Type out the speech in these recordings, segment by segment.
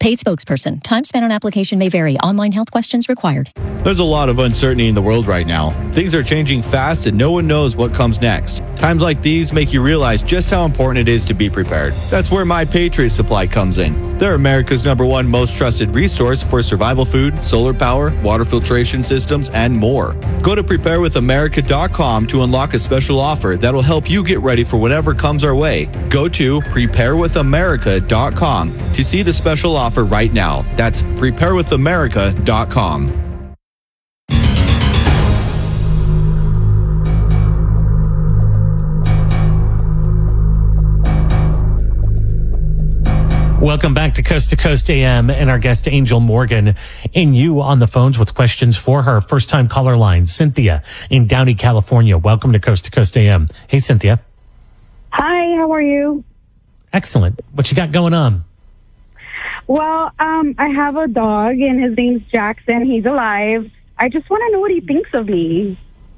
Paid spokesperson. Time spent on application may vary. Online health questions required. There's a lot of uncertainty in the world right now. Things are changing fast and no one knows what comes next. Times like these make you realize just how important it is to be prepared. That's where My Patriot Supply comes in. They're America's #1 most trusted resource for survival food, solar power, water filtration systems, and more. Go to preparewithamerica.com to unlock a special offer that'll help you get ready for whatever comes our way. Go to preparewithamerica.com to see the special offer right now. That's preparewithamerica.com. Welcome back to Coast AM and our guest Angel Morgan, and you on the phones with questions for her. First time caller line, Cynthia in Downey, California. Welcome to Coast AM. Hey, Cynthia. Hi, how are you? Excellent. What you got going on? Well, I have a dog and his name's Jackson. He's alive. I just want to know what he thinks of me.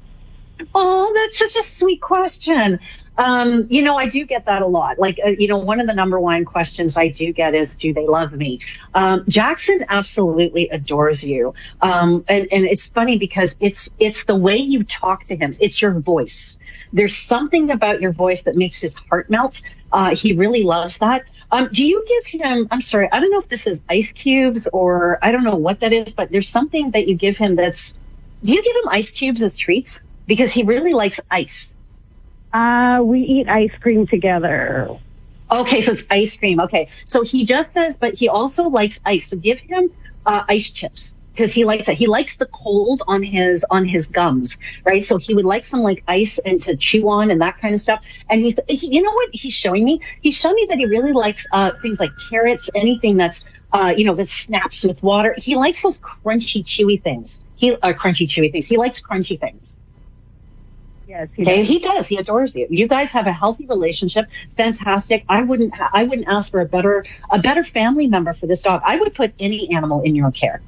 Oh, that's such a sweet question. I do get that a lot. Like, one of the #1 questions I do get is, do they love me? Jackson absolutely adores you. And it's funny because it's the way you talk to him. It's your voice. There's something about your voice that makes his heart melt. He really loves that. Do you give him, I'm sorry, I don't know if this is ice cubes or I don't know what that is, but there's something that you give him do you give him ice cubes as treats? Because he really likes ice. We eat ice cream together. Okay, so it's ice cream. Okay, so he just does, but he also likes ice. So give him ice chips because he likes that. He likes the cold on his gums, right? So he would like some like ice and to chew on and that kind of stuff. And you know what he's showing me? He's showing me that he really likes things like carrots, anything that's that snaps with water. He likes those crunchy, chewy things. He likes crunchy things. Yes, he does. He adores you. You guys have a healthy relationship. Fantastic. I wouldn't ask for a better family member for this dog. I would put any animal in your care.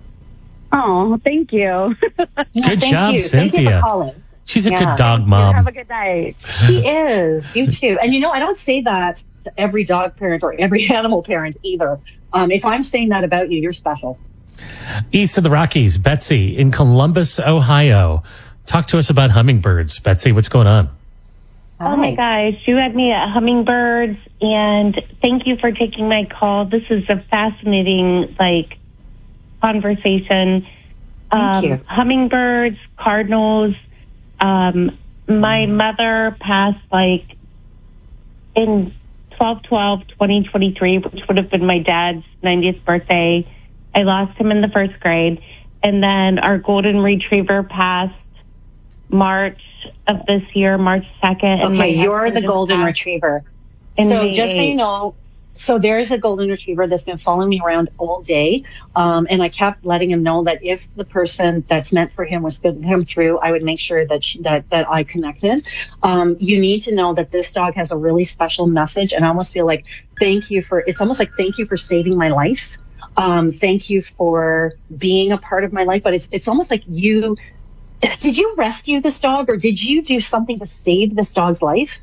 Oh, thank you. Good job, Cynthia. Thank you for calling. She's a good dog mom. Have a good night. She is. You too. And I don't say that to every dog parent or every animal parent either. If I'm saying that about you, you're special. East of the Rockies, Betsy in Columbus, Ohio. Talk to us about hummingbirds. Betsy, what's going on? Oh, my gosh. You had me at hummingbirds, and thank you for taking my call. This is a fascinating, conversation. Thank you. Hummingbirds, cardinals. My mother passed, in 12/12/2023, which would have been my dad's 90th birthday. I lost him in the first grade. And then our golden retriever passed March of this year, March 2nd. Okay, you're the golden retriever. So just so you know, there's a golden retriever that's been following me around all day. And I kept letting him know that if the person that's meant for him was going to come through, I would make sure that I connected. You need to know that this dog has a really special message. And I almost feel like thank you for saving my life. Thank you for being a part of my life. But it's almost like did you rescue this dog or did you do something to save this dog's life?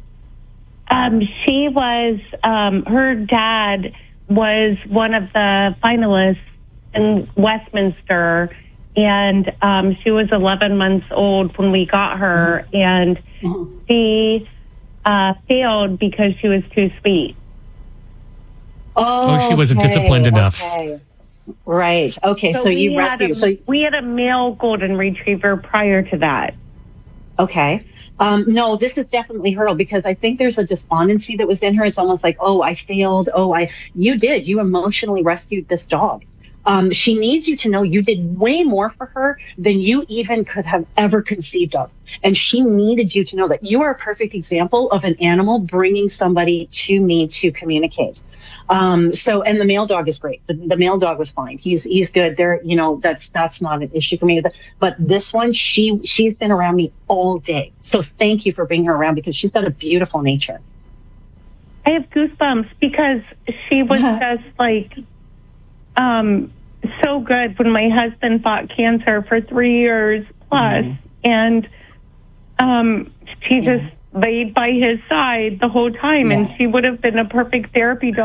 She was, her dad was one of the finalists in Westminster, and she was 11 months old when we got her, and she failed because she was too sweet. Oh, she wasn't disciplined enough. Okay. Right. Okay. So you rescued. We had a male golden retriever prior to that. Okay. No, this is definitely her because I think there's a despondency that was in her. It's almost like, oh, I failed. You emotionally rescued this dog. She needs you to know you did way more for her than you even could have ever conceived of. And she needed you to know that you are a perfect example of an animal bringing somebody to me to communicate. And the male dog is great. The male dog was fine. He's good. That's not an issue for me. But this one, she's been around me all day. So thank you for bringing her around because she's got a beautiful nature. I have goosebumps because she was just so good when my husband fought cancer for 3 years plus. And she just laid by his side the whole time, and she would have been a perfect therapy dog.